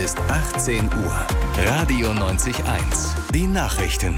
ist 18 Uhr. Radio 90.1. Die Nachrichten.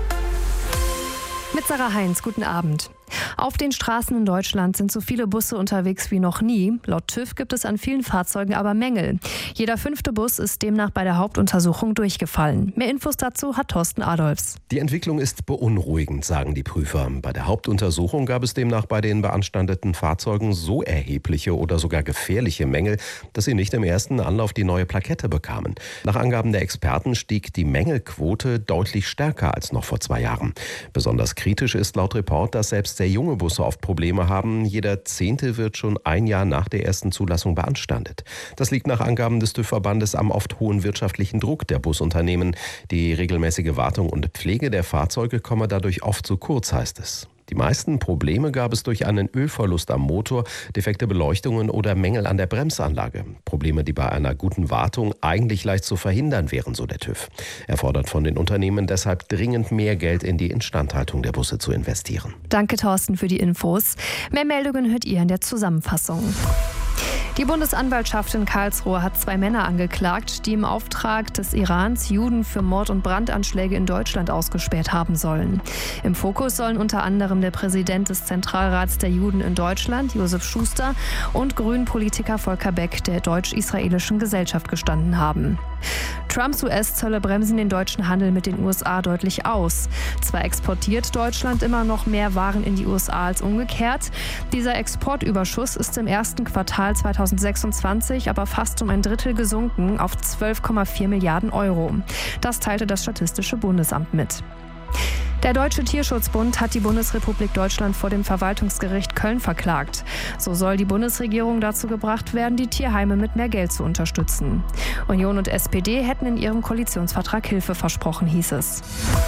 Mit Sarah Heinz, guten Abend. Auf den Straßen in Deutschland sind so viele Busse unterwegs wie noch nie. Laut TÜV gibt es an vielen Fahrzeugen aber Mängel. Jeder 5. Bus ist demnach bei der Hauptuntersuchung durchgefallen. Mehr Infos dazu hat Thorsten Adolfs. Die Entwicklung ist beunruhigend, sagen die Prüfer. Bei der Hauptuntersuchung gab es demnach bei den beanstandeten Fahrzeugen so erhebliche oder sogar gefährliche Mängel, dass sie nicht im ersten Anlauf die neue Plakette bekamen. Nach Angaben der Experten stieg die Mängelquote deutlich stärker als noch vor 2 Jahren. Besonders kritisch ist laut Report, dass selbst sehr junge Busse oft Probleme haben. Jeder 10. wird schon 1 Jahr nach der ersten Zulassung beanstandet. Das liegt nach Angaben des TÜV-Verbandes am oft hohen wirtschaftlichen Druck der Busunternehmen. Die regelmäßige Wartung und Pflege der Fahrzeuge komme dadurch oft zu kurz, heißt es. Die meisten Probleme gab es durch einen Ölverlust am Motor, defekte Beleuchtungen oder Mängel an der Bremsanlage. Probleme, die bei einer guten Wartung eigentlich leicht zu verhindern wären, so der TÜV. Er fordert von den Unternehmen deshalb dringend mehr Geld in die Instandhaltung der Busse zu investieren. Danke, Thorsten, für die Infos. Mehr Meldungen hört ihr in der Zusammenfassung. Die Bundesanwaltschaft in Karlsruhe hat 2 Männer angeklagt, die im Auftrag des Irans Juden für Mord- und Brandanschläge in Deutschland ausgespäht haben sollen. Im Fokus sollen unter anderem der Präsident des Zentralrats der Juden in Deutschland, Josef Schuster, und Grünen-Politiker Volker Beck der Deutsch-Israelischen Gesellschaft gestanden haben. Trumps US-Zölle bremsen den deutschen Handel mit den USA deutlich aus. Zwar exportiert Deutschland immer noch mehr Waren in die USA als umgekehrt. Dieser Exportüberschuss ist im ersten Quartal 2026 aber fast um ein Drittel gesunken auf 12,4 Milliarden Euro. Das teilte das Statistische Bundesamt mit. Der Deutsche Tierschutzbund hat die Bundesrepublik Deutschland vor dem Verwaltungsgericht Köln verklagt. So soll die Bundesregierung dazu gebracht werden, die Tierheime mit mehr Geld zu unterstützen. Union und SPD hätten in ihrem Koalitionsvertrag Hilfe versprochen, hieß es.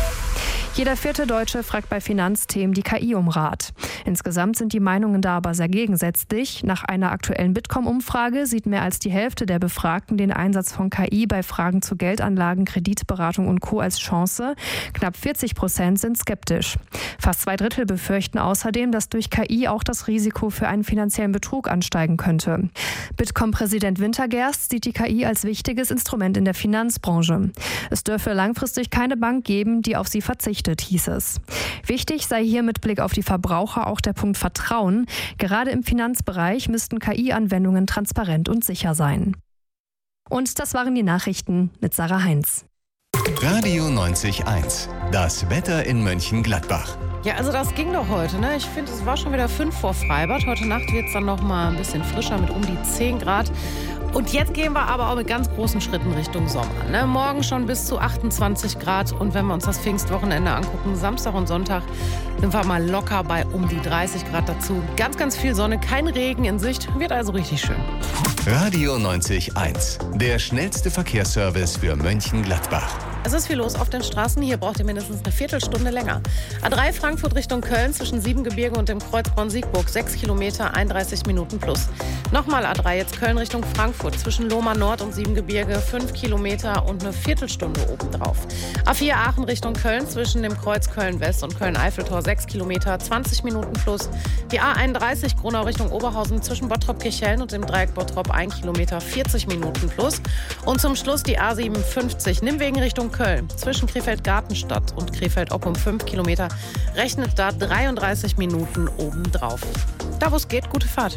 Jeder 4. Deutsche fragt bei Finanzthemen die KI um Rat. Insgesamt sind die Meinungen da aber sehr gegensätzlich. Nach einer aktuellen Bitkom-Umfrage sieht mehr als die Hälfte der Befragten den Einsatz von KI bei Fragen zu Geldanlagen, Kreditberatung und Co. als Chance. Knapp 40% sind skeptisch. Fast 2/3 befürchten außerdem, dass durch KI auch das Risiko für einen finanziellen Betrug ansteigen könnte. Bitkom-Präsident Wintergerst sieht die KI als wichtiges Instrument in der Finanzbranche. Es dürfe langfristig keine Bank geben, die auf sie verzichtet, hieß es. Wichtig sei hier mit Blick auf die Verbraucher auch der Punkt Vertrauen. Gerade im Finanzbereich müssten KI-Anwendungen transparent und sicher sein. Und das waren die Nachrichten mit Sarah Heinz. Radio 90.1. Das Wetter in Mönchengladbach. Ja, also das ging doch heute, ne? Ich finde, es war schon wieder 5 vor Freibad. Heute Nacht wird es dann noch mal ein bisschen frischer mit um die 10 Grad. Und jetzt gehen wir aber auch mit ganz großen Schritten Richtung Sommer, ne? Morgen schon bis zu 28 Grad. Und wenn wir uns das Pfingstwochenende angucken, Samstag und Sonntag, sind wir mal locker bei um die 30 Grad dazu. Ganz, ganz viel Sonne, kein Regen in Sicht. Wird also richtig schön. Radio 90.1. Der schnellste Verkehrsservice für Mönchengladbach. Es ist viel los auf den Straßen. Hier braucht ihr mindestens eine Viertelstunde länger. A3 Frankfurt Richtung Köln zwischen Siebengebirge und dem Kreuz Braun-Siegburg. 6 Kilometer, 31 Minuten plus. Nochmal A3 jetzt Köln Richtung Frankfurt zwischen Lohmar Nord und Siebengebirge. 5 Kilometer und eine Viertelstunde obendrauf. A4 Aachen Richtung Köln zwischen dem Kreuz Köln-West und Köln-Eiffeltor. 6 Kilometer, 20 Minuten plus. Die A31 Gronau Richtung Oberhausen zwischen Bottrop-Kirchhellen und dem Dreieck Bottrop. 1 Kilometer, 40 Minuten plus. Und zum Schluss die A57 Nimwegen Richtung Köln. Zwischen Krefeld-Gartenstadt und Krefeld-Oppum 5 Kilometer. Rechnet da 33 Minuten obendrauf. Da wo es geht, gute Fahrt.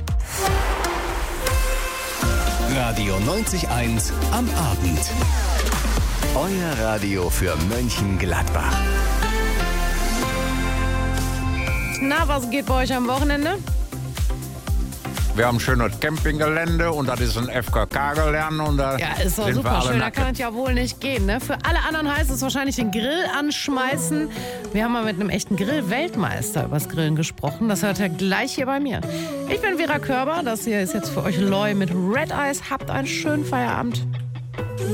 Radio 90.1 am Abend. Euer Radio für Mönchengladbach. Na, was geht bei euch am Wochenende? Wir haben ein schönes Campinggelände und das ist ein FKK-Gelände. Und da ja, ist doch super schön, da kann es ja wohl nicht gehen. Ne? Für alle anderen heißt es wahrscheinlich den Grill anschmeißen. Wir haben mal mit einem echten Grill-Weltmeister über das Grillen gesprochen. Das hört ihr gleich hier bei mir. Ich bin Vera Körber, das hier ist jetzt für euch Loi mit Red Eyes. Habt einen schönen Feierabend.